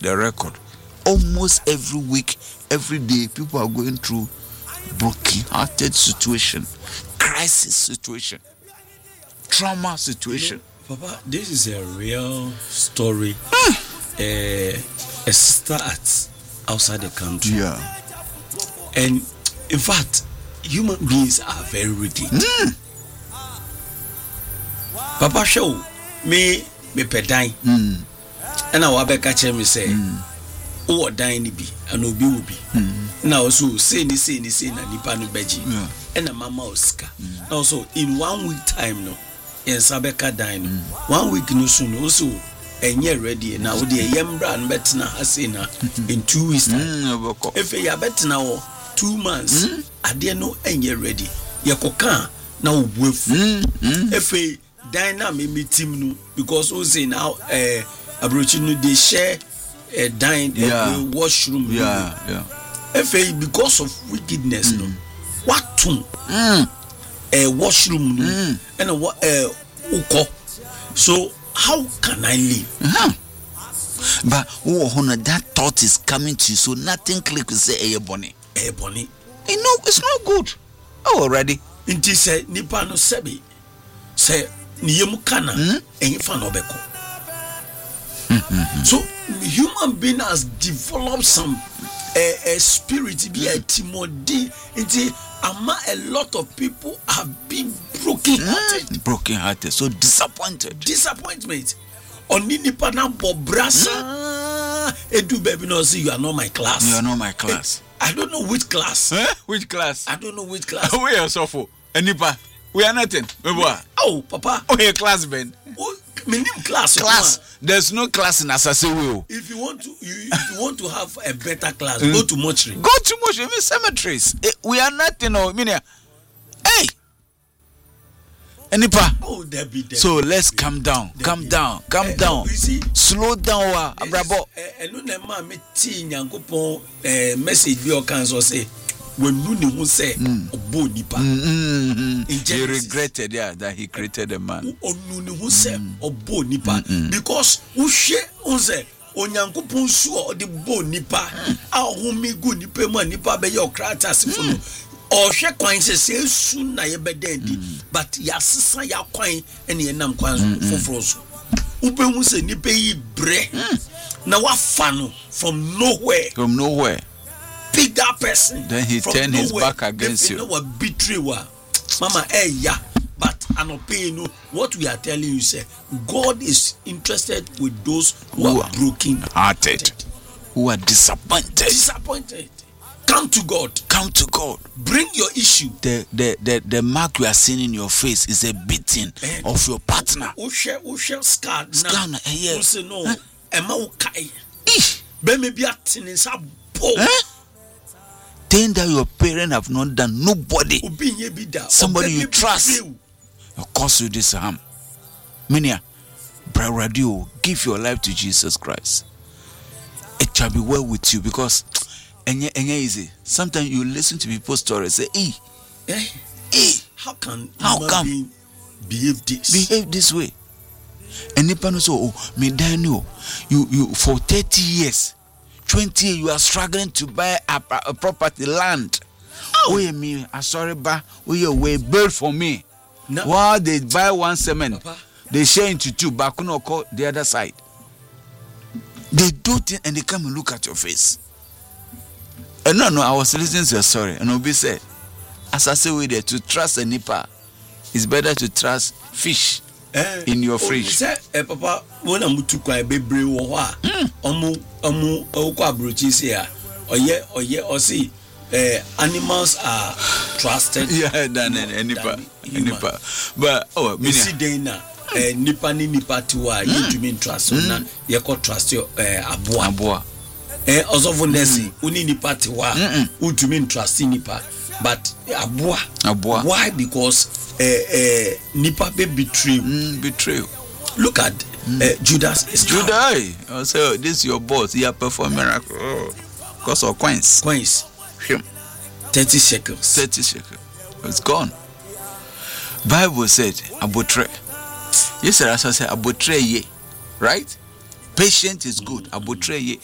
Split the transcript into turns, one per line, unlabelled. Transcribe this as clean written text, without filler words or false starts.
the record. Almost every week, every day, people are going through broken-hearted situation, crisis situation, trauma situation.
Papa, this is a real story. A sister at outside the country.
Yeah.
And in fact, human beings are very wicked. Papa show me pedine. And I catch me say, oh, dine be and obi will be. Now, so say ni na nipa no beji. And a mama Oscar. Also, in 1 week time, no, in Sabeka dine, 1 week no soon also. And you're ready now. The Yembra and Betina has in 2 weeks. If you are better now, 2 months, I dare no, and you're ready. Yakoka now with if a dynamic team because we say now, Aboriginal they share a dine washroom. If a because of wickedness, no, what to a washroom and what uko. So how can I live?
But that thought is coming to you, so nothing click to say, "Hey, Bonnie,
hey, Bonnie."
You know, it's not good. Oh, already.
Inti say nipa no sebi say niyemu kana enfa no beko. So human being has developed some a spirit be a timodi. Inti ama a lot of people have been broken-hearted,
so disappointment.
Oni nipa na bobrasa edu baby no say you are not my class.
You are not my class.
I don't know which class.
Which class?
I don't know which class.
We are so for Enipa. We are nothing.
Oh, Papa.
Oh, your class, Ben.
Oh, minimum class.
Class. There's no class in Asase.
If you want to, if you want to have a better class, go to mortuary.
Go to mortuary. Even cemeteries. We are nothing. No, hey. Enipa.
Oh, Debbie.
So let's calm down. Calm down. You see,
slow
down, Abrabo.
No, nema me ti nyankopon message bi o kan so say when you who say obo nipa.
He regretted that he created a man.
Onu who say obo nipa because who share who say onyankopon su the bo nipa a hu mi gu nipa mu nipa be your kratas funu. Or she kwan say soon na ye bedendi but yasesa ya kwan ene enam kwan foforo so ubehu say nipa yi bre na wa fa no from nowhere pick that person
then he turned his back against you.
No wa betray wa mama ya but anope no what we are telling you say God is interested with those who are broken
hearted, who are disappointed.
Come to God. Bring your issue.
The mark you are seeing in your face is a beating of your partner.
Scar now.
Yes.
Say no. Emma ukai. Be me be atin inside.
Thing that your parents have not done. Nobody. Somebody you trust. Will cause you this harm. Minia, Bra Radio, give your life to Jesus Christ. It shall be well with you because. And easy. Sometimes you listen to people's stories. Say,
how come behave
this way? And the so me Daniel, you for 30 years, 20 years you are struggling to buy a property land. Oh, me, I sorry, we way build for me. No. While they buy one cement, Papa. They share into two. But could not call the other side. They do it and they come and look at your face. And no, I was listening to your story, and Obi said, as I say with there, to trust a nipa, it's better to trust fish in your fridge.
Papa, when I'm to cry, baby, or see, animals are trusted.
Than nipa. But
you see, Dana, nipa tiwa, you to mean trust, so you could trust your abua. Also for Nessie, uni nipa tiwa, who to mean trust nipa, but abua. Why? Because nipa be betray. Look at Judas Iscariot.
Judas. Also, this is your boss. He has performed miracle. Because of coins.
30 shekels.
It's gone. Bible said abotre. Yes, sir. As I said, abotre ye. Right? Patient is good. Abotre ye.